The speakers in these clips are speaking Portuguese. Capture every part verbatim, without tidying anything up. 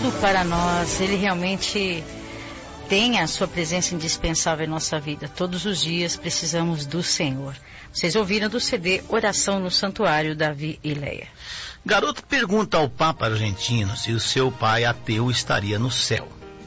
tudo para nós. Ele realmente tem a sua presença indispensável em nossa vida. Todos os dias precisamos do Senhor. Vocês ouviram do C D Oração no Santuário, Davi e Leia. Garoto pergunta ao Papa argentino se o seu pai ateu estaria no céu.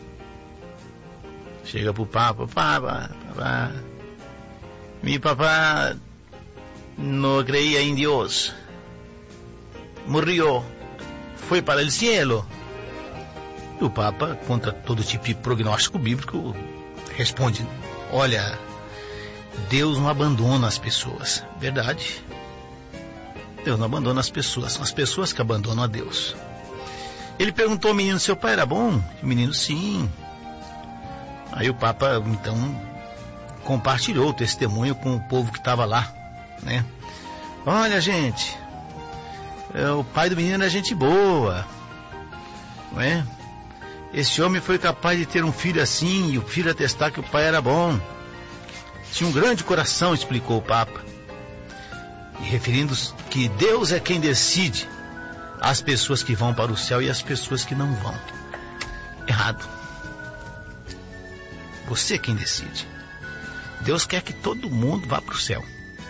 Chega pro Papa, Papa, Papa, mi papá no creía en Dios, murió, foi para el cielo. E o Papa, contra todo tipo de prognóstico bíblico, responde: olha, Deus não abandona as pessoas. Verdade. Deus não abandona as pessoas, são as pessoas que abandonam a Deus. Ele perguntou ao menino: seu pai era bom? O menino: sim. Aí o Papa, então, compartilhou o testemunho com o povo que estava lá, né? Olha, gente, é, o pai do menino era gente boa, não é? Esse homem foi capaz de ter um filho assim, e o filho atestar que o pai era bom. Tinha um grande coração, explicou o Papa. E referindo-se que Deus é quem decide as pessoas que vão para o céu e as pessoas que não vão. Errado. Você é quem decide. Deus quer que todo mundo vá para o céu.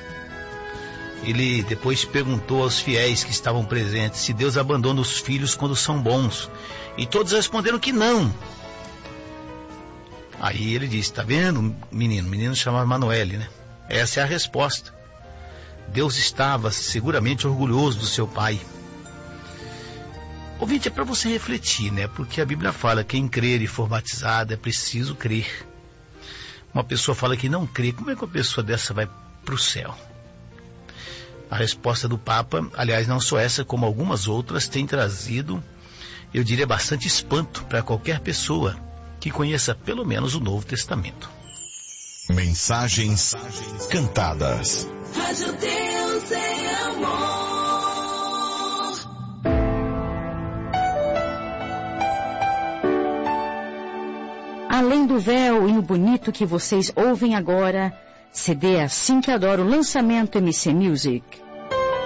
Ele depois perguntou aos fiéis que estavam presentes se Deus abandona os filhos quando são bons. E todos responderam que não. Aí ele disse: tá vendo, menino? O menino chamava Manoel, né? Essa é a resposta. Deus estava seguramente orgulhoso do seu pai. Ouvinte, é para você refletir, né? Porque a Bíblia fala: quem crer e for batizado é preciso crer. Uma pessoa fala que não crê, como é que uma pessoa dessa vai para o céu? A resposta do Papa, aliás, não só essa, como algumas outras, tem trazido, eu diria, bastante espanto para qualquer pessoa que conheça pelo menos o Novo Testamento. Mensagens cantadas. Rádio Deus é amor. Além do véu e o bonito que vocês ouvem agora, C D Assim que Adoro, lançamento M C Music.